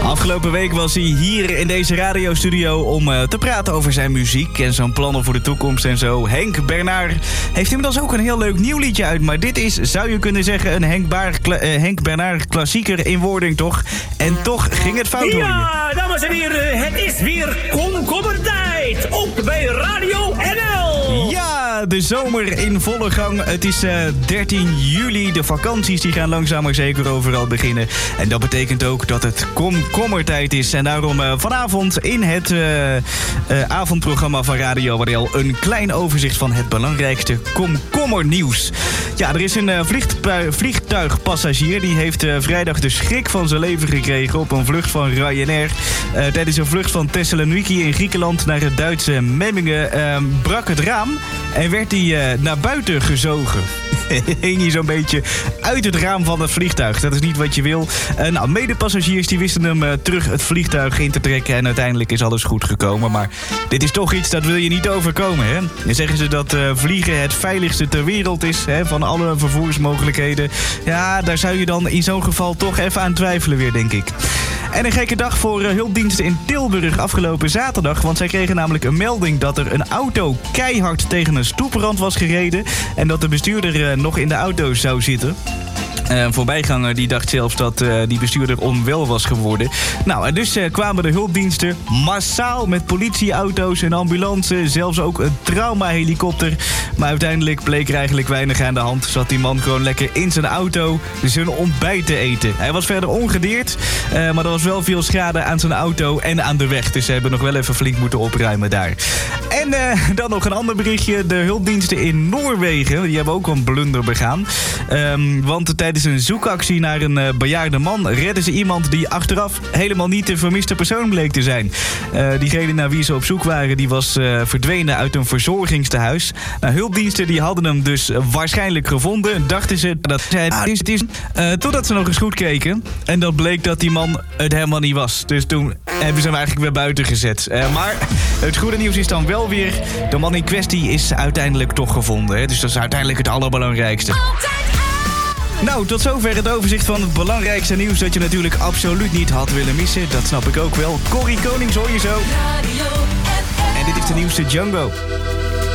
Afgelopen week was hij hier in deze radiostudio om te praten over zijn muziek en zijn plannen voor de toekomst en zo. Henk Bernard heeft inmiddels ook een heel leuk nieuw liedje uit, maar dit is, zou je kunnen zeggen, een Henk Bernard klassieker in wording, toch? En toch ging het fout, hoor je. Ja, dames en heren, het is weer komkommertijd op bij Radio NL. Ja, de zomer in volle gang. Het is 13 juli. De vakanties die gaan langzaam maar zeker overal beginnen. En dat betekent ook dat het komkommertijd is. En daarom vanavond in het avondprogramma van Radio WDL een klein overzicht van het belangrijkste komkommernieuws. Ja, er is een vliegtuigpassagier die heeft vrijdag de schrik van zijn leven gekregen op een vlucht van Ryanair. Tijdens een vlucht van Thessaloniki in Griekenland naar het Duitse Memmingen brak het raam en werd hij naar buiten gezogen. Hing hij zo'n beetje uit het raam van het vliegtuig. Dat is niet wat je wil. Medepassagiers die wisten hem terug het vliegtuig in te trekken en uiteindelijk is alles goed gekomen. Maar dit is toch iets dat wil je niet overkomen, hè? Dan zeggen ze dat vliegen het veiligste ter wereld is, hè, van alle vervoersmogelijkheden. Ja, daar zou je dan in zo'n geval toch even aan twijfelen weer, denk ik. En een gekke dag voor hulpdiensten in Tilburg afgelopen zaterdag. Want zij kregen namelijk een melding dat er een auto keihard tegen een stoeprand was gereden. En dat de bestuurder nog in de auto zou zitten. Een voorbijganger die dacht zelfs dat die bestuurder onwel was geworden. Nou, en dus kwamen de hulpdiensten massaal met politieauto's en ambulance. Zelfs ook een traumahelikopter. Maar uiteindelijk bleek er eigenlijk weinig aan de hand. Zat die man gewoon lekker in zijn auto zijn ontbijt te eten. Hij was verder ongedeerd. Maar er was wel veel schade aan zijn auto en aan de weg. Dus ze hebben nog wel even flink moeten opruimen daar. En dan nog een ander berichtje. De hulpdiensten in Noorwegen, die hebben ook een blunder begaan. Want tijdens een zoekactie naar een bejaarde man redden ze iemand die achteraf helemaal niet de vermiste persoon bleek te zijn. Diegene naar wie ze op zoek waren, die was verdwenen uit een verzorgingstehuis. Nou, hulpdiensten die hadden hem dus waarschijnlijk gevonden. Dachten ze dat het is. Totdat ze nog eens goed keken. En dat bleek dat die man het helemaal niet was. Dus toen hebben ze hem eigenlijk weer buiten gezet. Maar het goede nieuws is dan wel weer, de man in kwestie is uiteindelijk toch gevonden. Hè? Dus dat is uiteindelijk het allerbelangrijkste. Nou, tot zover het overzicht van het belangrijkste nieuws dat je natuurlijk absoluut niet had willen missen. Dat snap ik ook wel. Corrie Konings hoor je zo. En dit is de nieuwste Django.